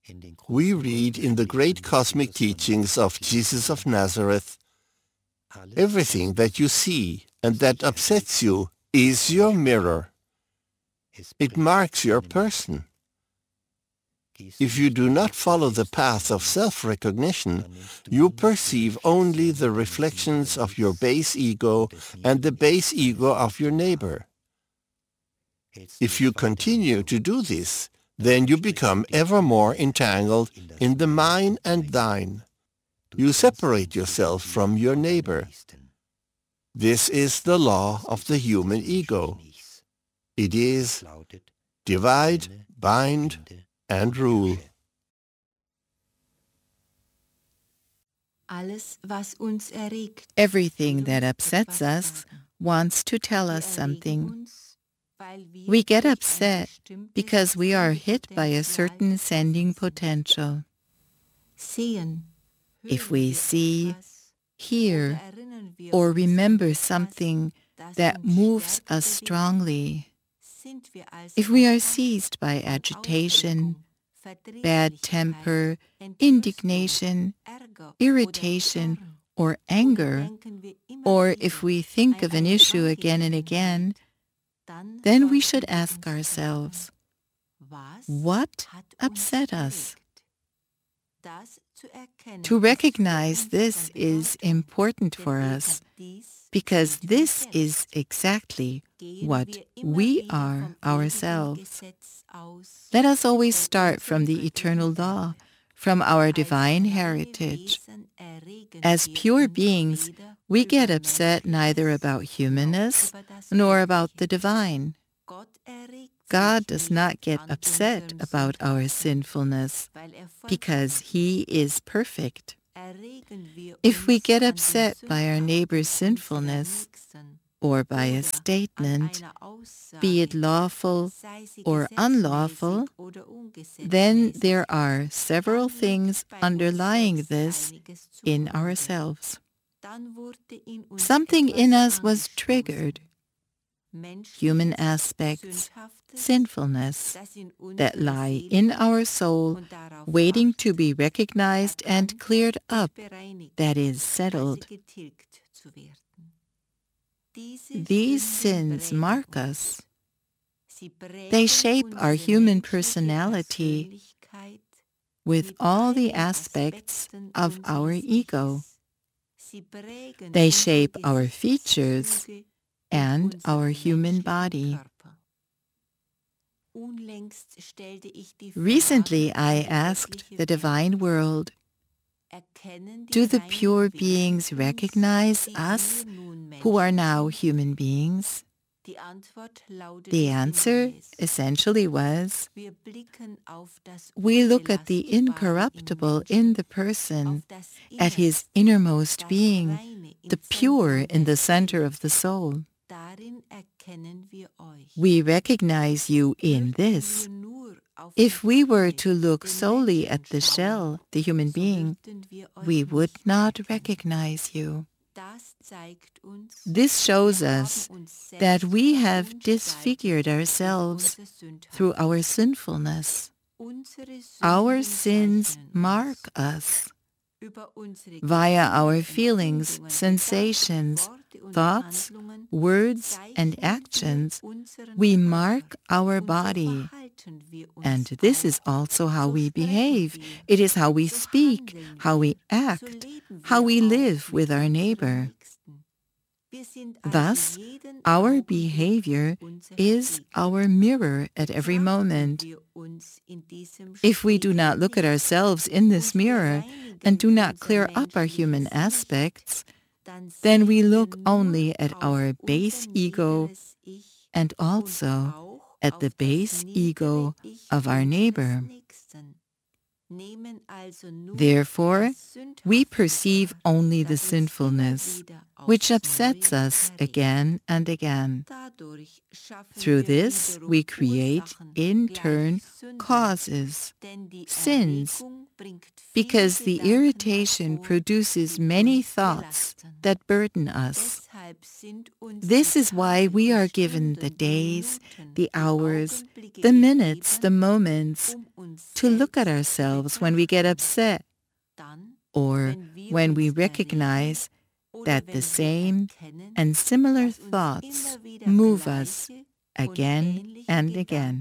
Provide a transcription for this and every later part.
We read in the great cosmic teachings of Jesus of Nazareth, everything that you see and that upsets you is your mirror. It marks your person. If you do not follow the path of self-recognition, you perceive only the reflections of your base ego and the base ego of your neighbor. If you continue to do this, then you become ever more entangled in the mine and thine. You separate yourself from your neighbor. This is the law of the human ego. It is divide, bind, and rule. Everything that upsets us wants to tell us something. We get upset because we are hit by a certain sending potential. If we see, hear, or remember something that moves us strongly, if we are seized by agitation, bad temper, indignation, irritation, or anger, or if we think of an issue again and again, then we should ask ourselves, what upset us? To recognize this is important for us, because this is exactly what we are ourselves. Let us always start from the eternal law, from our divine heritage. As pure beings, we get upset neither about humanness nor about the divine. God does not get upset about our sinfulness because He is perfect. If we get upset by our neighbor's sinfulness or by a statement, be it lawful or unlawful, then there are several things underlying this in ourselves. Something in us was triggered. Human aspects, sinfulness, that lie in our soul, waiting to be recognized and cleared up, that is, settled. These sins mark us. They shape our human personality with all the aspects of our ego. They shape our features and our human body. Recently, I asked the divine world, do the pure beings recognize us who are now human beings? The answer essentially was, we look at the incorruptible in the person, at his innermost being, the pure in the center of the soul. We recognize you in this. If we were to look solely at the shell, the human being, we would not recognize you. This shows us that we have disfigured ourselves through our sinfulness. Our sins mark us. Via our feelings, sensations, thoughts, words, and actions, we mark our body. And this is also how we behave. It is how we speak, how we act, how we live with our neighbor. Thus, our behavior is our mirror at every moment. If we do not look at ourselves in this mirror and do not clear up our human aspects, then we look only at our base ego and also at the base ego of our neighbor. Therefore, we perceive only the sinfulness, which upsets us again and again. Through this, we create, in turn, causes, sins, because the irritation produces many thoughts that burden us. This is why we are given the days, the hours, the minutes, the moments, to look at ourselves when we get upset, or when we recognize that the same and similar thoughts move us again and again.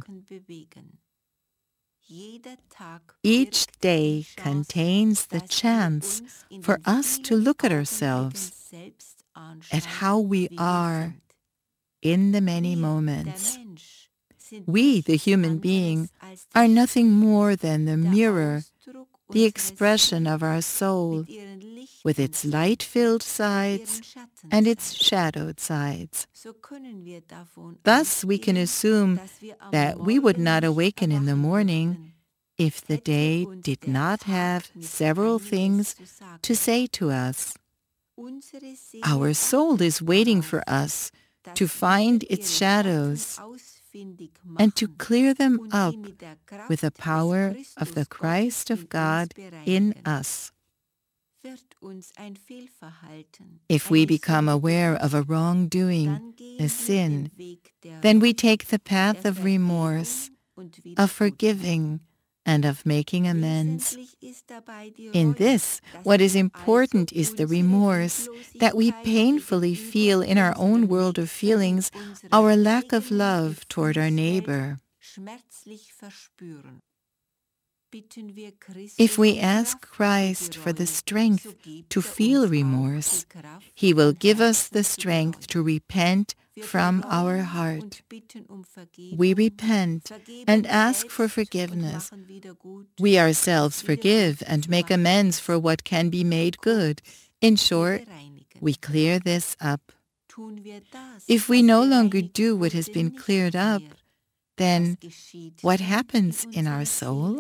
Each day contains the chance for us to look at ourselves, at how we are in the many moments. We, the human being, are nothing more than the mirror, the expression of our soul, with its light-filled sides and its shadowed sides. Thus, we can assume that we would not awaken in the morning if the day did not have several things to say to us. Our soul is waiting for us to find its shadows and to clear them up with the power of the Christ of God in us. If we become aware of a wrongdoing, a sin, then we take the path of remorse, of forgiving, and of making amends. In this, what is important is the remorse that we painfully feel in our own world of feelings, our lack of love toward our neighbor. If we ask Christ for the strength to feel remorse, He will give us the strength to repent from our heart. We repent and ask for forgiveness. We ourselves forgive and make amends for what can be made good. In short, we clear this up. If we no longer do what has been cleared up, then what happens in our soul?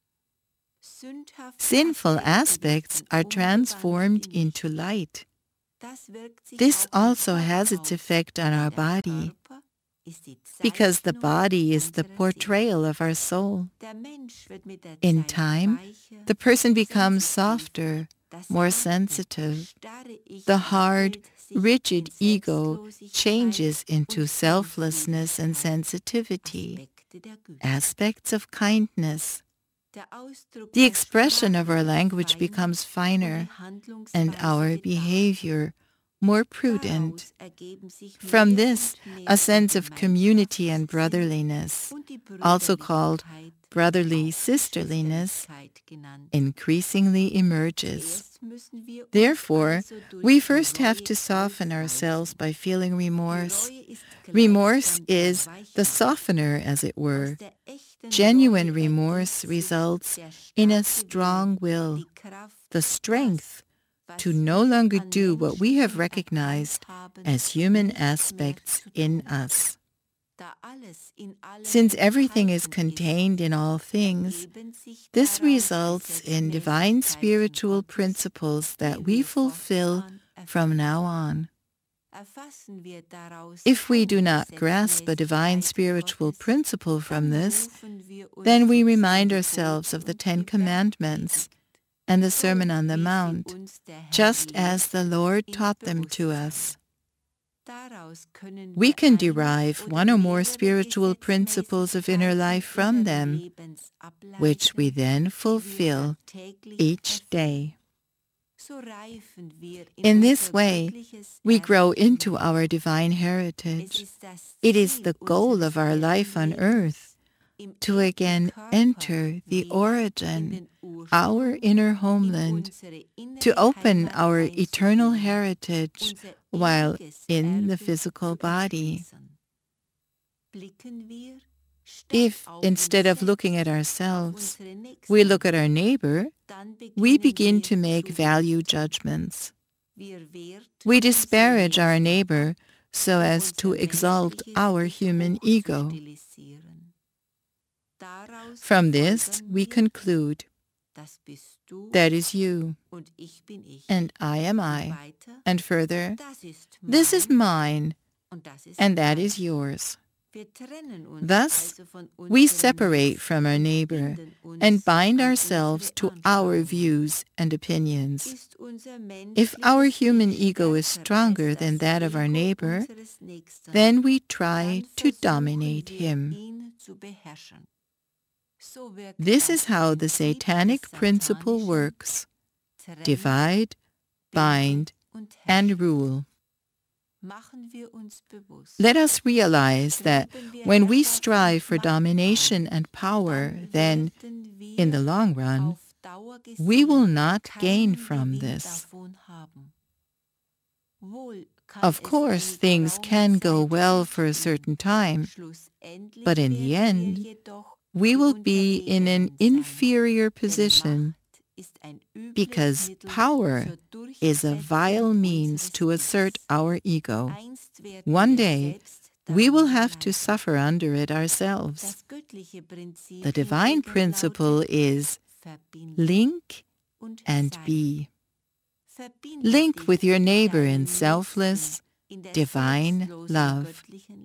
Sinful aspects are transformed into light. This also has its effect on our body, because the body is the portrayal of our soul. In time, the person becomes softer, more sensitive. The hard, rigid ego changes into selflessness and sensitivity, aspects of kindness. The expression of our language becomes finer and our behavior more prudent. From this, a sense of community and brotherliness, also called brotherly sisterliness, increasingly emerges. Therefore, we first have to soften ourselves by feeling remorse. Remorse is the softener, as it were. Genuine remorse results in a strong will, the strength to no longer do what we have recognized as human aspects in us. Since everything is contained in all things, this results in divine spiritual principles that we fulfill from now on. If we do not grasp a divine spiritual principle from this, then we remind ourselves of the Ten Commandments and the Sermon on the Mount, just as the Lord taught them to us. We can derive one or more spiritual principles of inner life from them, which we then fulfill each day. In this way, we grow into our divine heritage. It is the goal of our life on earth to again enter the origin, our inner homeland, to open our eternal heritage while in the physical body. If, instead of looking at ourselves, we look at our neighbor, we begin to make value judgments. We disparage our neighbor so as to exalt our human ego. From this, we conclude, that is you, and I am I, and further, this is mine, and that is yours. Thus, we separate from our neighbor and bind ourselves to our views and opinions. If our human ego is stronger than that of our neighbor, then we try to dominate him. This is how the satanic principle works: divide, bind, and rule. Let us realize that when we strive for domination and power, then, in the long run, we will not gain from this. Of course, things can go well for a certain time, but in the end, we will be in an inferior position because power is a vile means to assert our ego. One day, we will have to suffer under it ourselves. The divine principle is link and be. Link with your neighbor in selfless, divine love.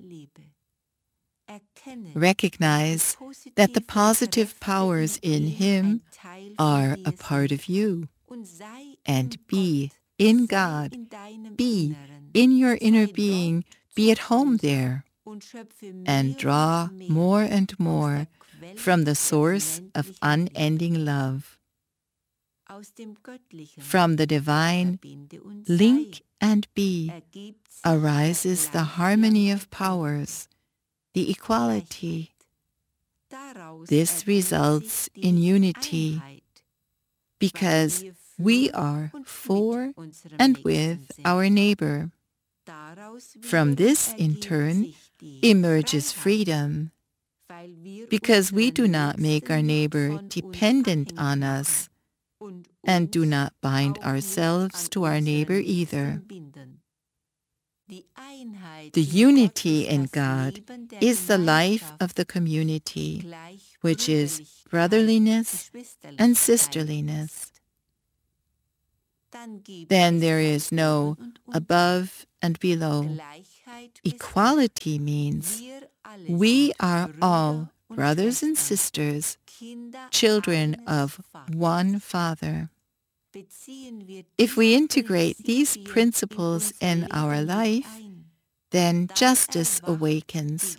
Recognize that the positive powers in him are a part of you, and be in God, be in your inner being, be at home there, and draw more and more from the source of unending love. From the divine link and be arises the harmony of powers, the equality. This results in unity because we are for and with our neighbor. From this, in turn, emerges freedom because we do not make our neighbor dependent on us and do not bind ourselves to our neighbor either. The unity in God is the life of the community, which is brotherliness and sisterliness. Then there is no above and below. Equality means we are all brothers and sisters, children of one Father. If we integrate these principles in our life, then justice awakens.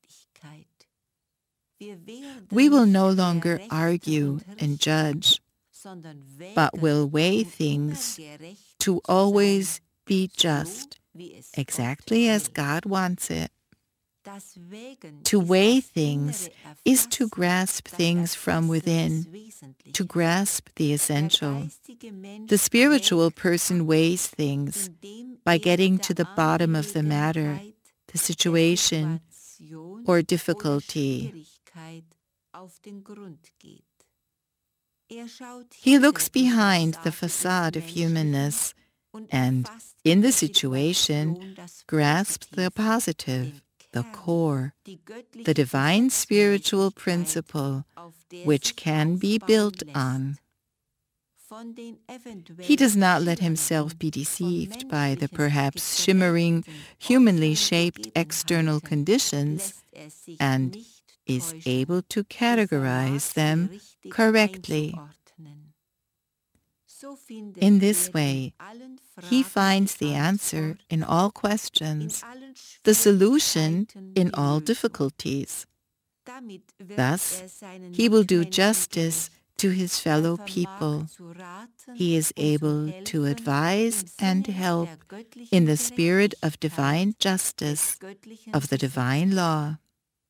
We will no longer argue and judge, but will weigh things to always be just, exactly as God wants it. To weigh things is to grasp things from within, to grasp the essential. The spiritual person weighs things by getting to the bottom of the matter, the situation, or difficulty. He looks behind the facade of humanness and, in the situation, grasps the positive, the core, the divine spiritual principle which can be built on. He does not let himself be deceived by the perhaps shimmering, humanly shaped external conditions and is able to categorize them correctly. In this way, he finds the answer in all questions, the solution in all difficulties. Thus, he will do justice to his fellow people. He is able to advise and help in the spirit of divine justice, of the divine law.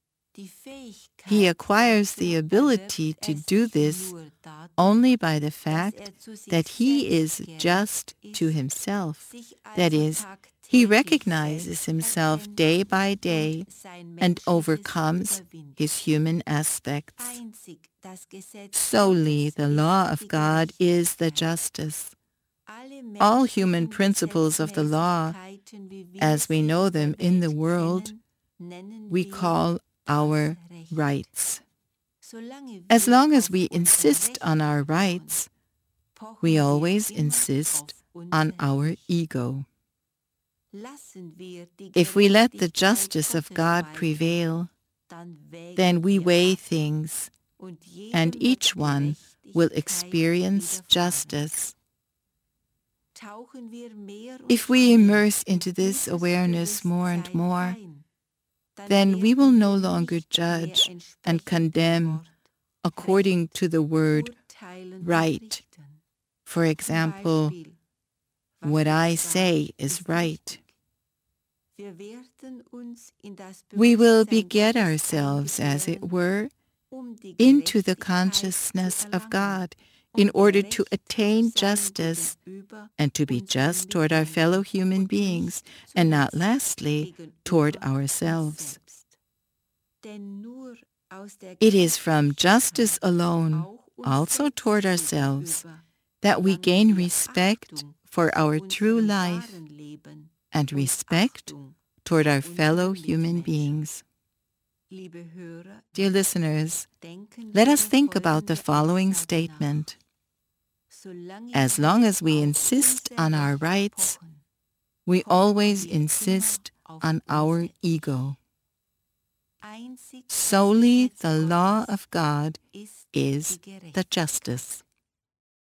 He acquires the ability to do this only by the fact that he is just to himself. That is, he recognizes himself day by day and overcomes his human aspects. Solely the law of God is the justice. All human principles of the law, as we know them in the world, we call our rights. As long as we insist on our rights, we always insist on our ego. If we let the justice of God prevail, then we weigh things, and each one will experience justice. If we immerse into this awareness more and more, then we will no longer judge and condemn, according to the word right. For example, what I say is right. We will beget ourselves, as it were, into the consciousness of God in order to attain justice and to be just toward our fellow human beings, and not lastly, toward ourselves. It is from justice alone, also toward ourselves, that we gain respect for our true life and respect toward our fellow human beings. Dear listeners, let us think about the following statement. As long as we insist on our rights, we always insist on our ego. Solely the law of God is the justice.